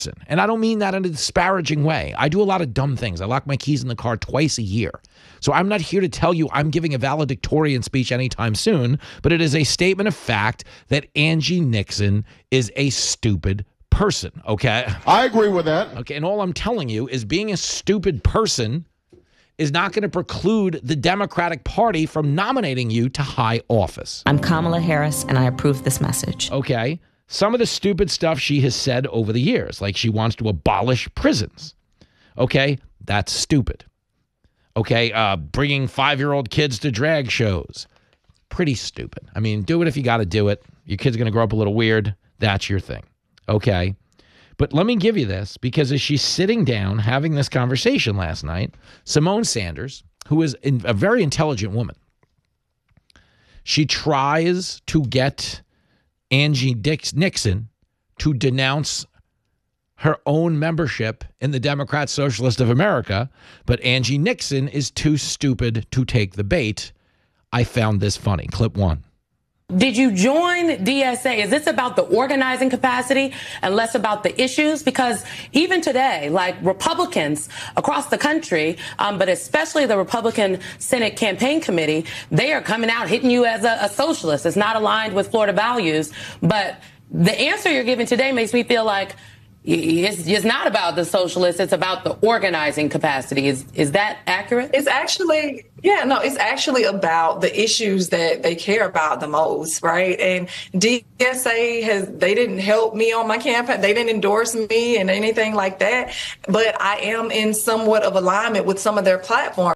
And I don't mean that in a disparaging way. I do a lot of dumb things. I lock my keys in the car twice a year. So I'm not here to tell you I'm giving a valedictorian speech anytime soon, but it is a statement of fact that Angie Nixon is a stupid person, okay? I agree with that. Okay, and all I'm telling you is being a stupid person is not going to preclude the Democratic Party from nominating you to high office. I'm Kamala Harris, and I approve this message. Okay? Some of the stupid stuff she has said over the years, like she wants to abolish prisons. Okay? That's stupid. Okay? Bringing 5-year-old kids to drag shows. Pretty stupid. I mean, do it if you got to do it. Your kid's going to grow up a little weird. That's your thing. Okay? But let me give you this, because as she's sitting down having this conversation last night, Simone Sanders, who is a very intelligent woman, she tries to get Angie Nixon to denounce her own membership in the Democrat Socialist of America, but Angie Nixon is too stupid to take the bait. I found this funny. Clip 1. Did you join DSA? Is this about the organizing capacity and less about the issues? Because even today, like Republicans across the country, but especially the Republican Senate Campaign Committee, they are coming out hitting you as a socialist. It's not aligned with Florida values. But the answer you're giving today makes me feel like it's not about the socialists. It's about the organizing capacity. Is that accurate? It's actually, it's actually about the issues that they care about the most, right? And DSA they didn't help me on my campaign. They didn't endorse me and anything like that. But I am in somewhat of alignment with some of their platforms.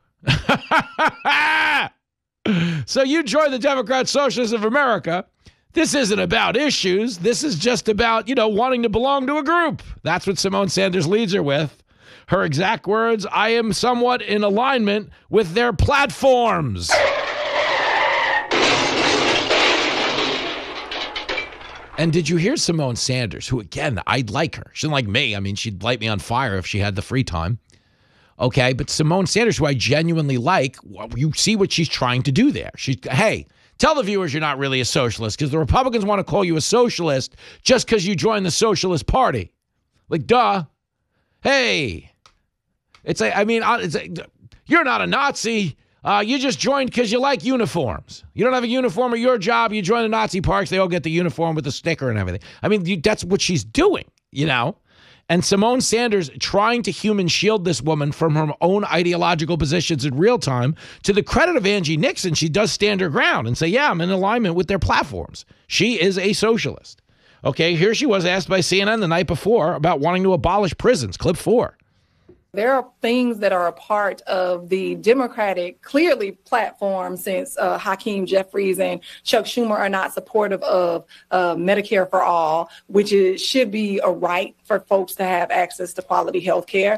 So you joined the Democrat Socialists of America. This isn't about issues. This is just about, wanting to belong to a group. That's what Simone Sanders leads her with. Her exact words, I am somewhat in alignment with their platforms. And did you hear Simone Sanders, who, again, I'd like her. She didn't like me. I mean, she'd light me on fire if she had the free time. Okay, but Simone Sanders, who I genuinely like, you see what she's trying to do there. Hey, tell the viewers you're not really a socialist, because the Republicans want to call you a socialist just because you joined the Socialist Party. Like, duh. Hey, you're not a Nazi. You just joined because you like uniforms. You don't have a uniform at your job. You join the Nazi parks. They all get the uniform with the sticker and everything. I mean, that's what she's doing, And Simone Sanders trying to human shield this woman from her own ideological positions in real time. To the credit of Angie Nixon, she does stand her ground and say, yeah, I'm in alignment with their platforms. She is a socialist. Okay, here she was asked by CNN the night before about wanting to abolish prisons. Clip 4. There are things that are a part of the Democratic, clearly, platform since Hakeem Jeffries and Chuck Schumer are not supportive of Medicare for all, which should be a right for folks to have access to quality health care.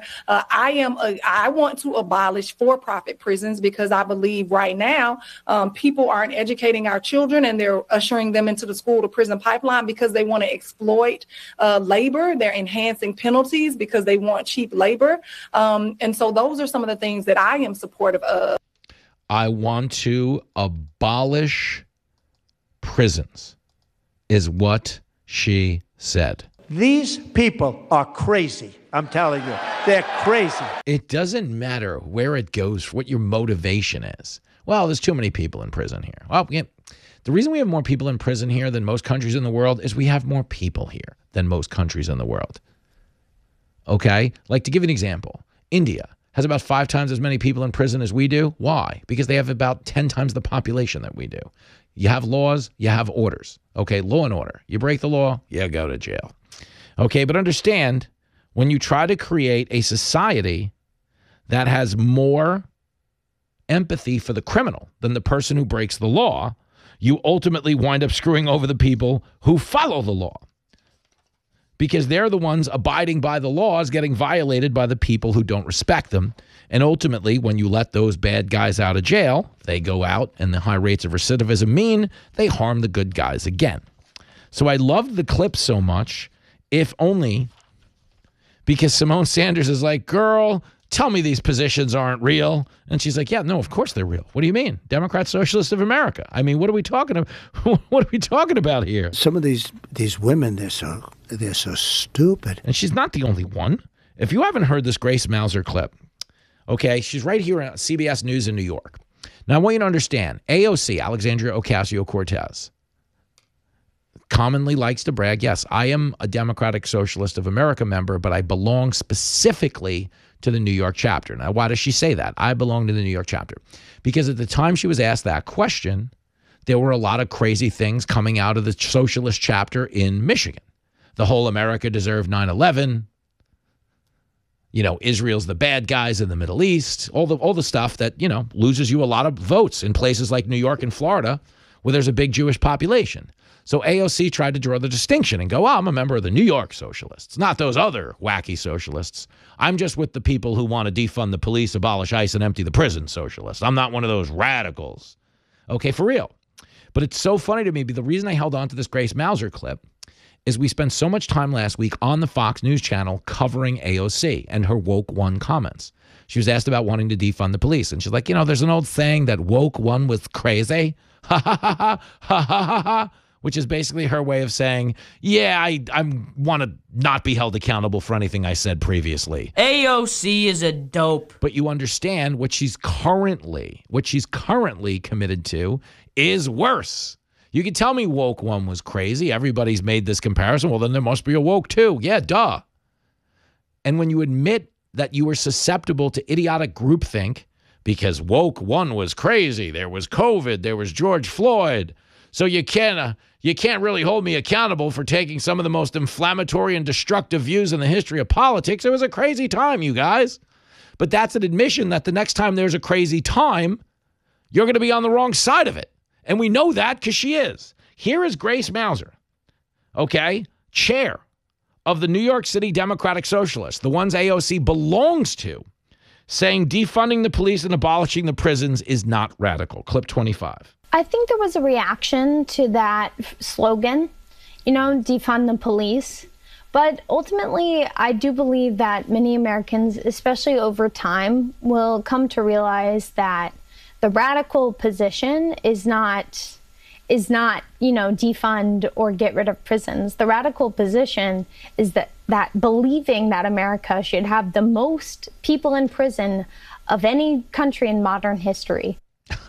I want to abolish for-profit prisons because I believe right now people aren't educating our children and they're ushering them into the school-to-prison pipeline because they want to exploit labor. They're enhancing penalties because they want cheap labor. And so those are some of the things that I am supportive of. I want to abolish prisons, is what she said. These people are crazy. I'm telling you, they're crazy. It doesn't matter where it goes, what your motivation is. Well, there's too many people in prison here. Well, the reason we have more people in prison here than most countries in the world is we have more people here than most countries in the world. Okay? Like, to give you an example, India has about 5 times as many people in prison as we do. Why? Because they have about 10 times the population that we do. You have laws, you have orders. Okay, law and order. You break the law, you go to jail. Okay, but understand, when you try to create a society that has more empathy for the criminal than the person who breaks the law, you ultimately wind up screwing over the people who follow the law. Because they're the ones abiding by the laws getting violated by the people who don't respect them. And ultimately, when you let those bad guys out of jail, they go out, and the high rates of recidivism mean they harm the good guys again. So I loved the clip so much, if only because Simone Sanders is like, girl, tell me these positions aren't real. And she's like, yeah, no, of course they're real. What do you mean? Democrat Socialists of America. I mean, what are we talking about? What are we talking about here? Some of these women, they're so They're so stupid. And she's not the only one. If you haven't heard this Grace Mauser clip, okay, she's right here on CBS News in New York. Now, I want you to understand, AOC, Alexandria Ocasio-Cortez, commonly likes to brag, yes, I am a Democratic Socialist of America member, but I belong specifically to the New York chapter. Now, why does she say that? I belong to the New York chapter. Because at the time she was asked that question, there were a lot of crazy things coming out of the socialist chapter in Michigan. The whole America deserved 9/11. You know, Israel's the bad guys in the Middle East, all the stuff that, you know, loses you a lot of votes in places like New York and Florida where there's a big Jewish population. So AOC tried to draw the distinction and go, oh, I'm a member of the New York socialists, not those other wacky socialists. I'm just with the people who want to defund the police, abolish ICE, and empty the prison socialists. I'm not one of those radicals. Okay, for real. But it's so funny to me. The reason I held on to this Grace Mauser clip is we spent so much time last week on the Fox News channel covering AOC and her woke one comments. She was asked about wanting to defund the police. And she's like, you know, there's an old saying that woke one was crazy. Ha, ha, ha, ha, ha, ha, ha. Which is basically her way of saying, yeah, I want to not be held accountable for anything I said previously. AOC is a dope. But you understand what she's currently committed to is worse. You can tell me woke one was crazy. Everybody's made this comparison. Well, then there must be a woke two. Yeah, duh. And when you admit that you were susceptible to idiotic groupthink because woke one was crazy, there was COVID, there was George Floyd, so you can't really hold me accountable for taking some of the most inflammatory and destructive views in the history of politics. It was a crazy time, you guys. But that's an admission that the next time there's a crazy time, you're going to be on the wrong side of it. And we know that because she is. Here is Grace Mauser, okay, chair of the New York City Democratic Socialists, the ones AOC belongs to, saying defunding the police and abolishing the prisons is not radical. Clip 25. I think there was a reaction to that slogan, you know, defund the police. But ultimately, I do believe that many Americans, especially over time, will come to realize that the radical position is not, you know, defund or get rid of prisons. The radical position is that believing that America should have the most people in prison of any country in modern history.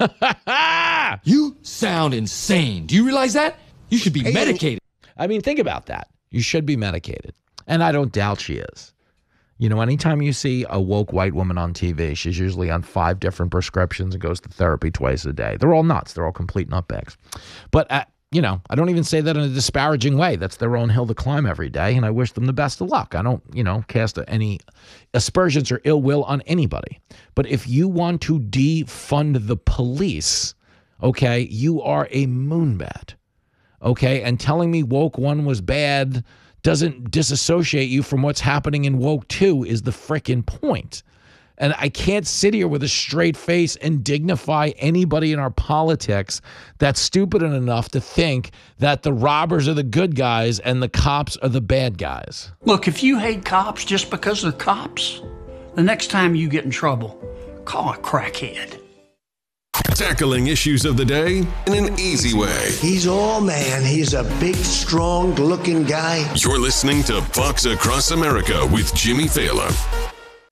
You sound insane. Do you realize that? You should be medicated. I mean, think about that. You should be medicated. And I don't doubt she is. You know, anytime you see a woke white woman on TV, she's usually on 5 different prescriptions and goes to therapy twice a day. They're all nuts. They're all complete nutbags. But, you know, I don't even say that in a disparaging way. That's their own hill to climb every day, and I wish them the best of luck. I don't, you know, cast any aspersions or ill will on anybody. But if you want to defund the police, okay, you are a moonbat, okay? And telling me woke one was bad doesn't disassociate you from what's happening in woke two is the frickin' point. And I can't sit here with a straight face and dignify anybody in our politics that's stupid enough to think that the robbers are the good guys and the cops are the bad guys. Look, if you hate cops just because they're cops, the next time you get in trouble, call a crackhead. Tackling issues of the day in an easy way. He's all man. He's a big, strong-looking guy. You're listening to Fox Across America with Jimmy Fallon.